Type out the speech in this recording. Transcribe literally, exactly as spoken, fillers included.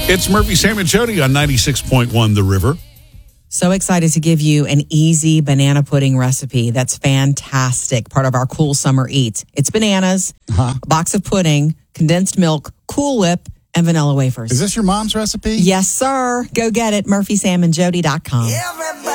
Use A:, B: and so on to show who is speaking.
A: It's Murphy, Sam, and Jody on ninety-six point one The River.
B: So excited to give you an easy banana pudding recipe that's fantastic, part of our cool summer eats. It's bananas,
C: Uh-huh.
B: a box of pudding, condensed milk, Cool Whip, and vanilla wafers.
C: Is this your mom's recipe?
B: Yes, sir. Go get it, murphy sam and jody dot com.
D: Everybody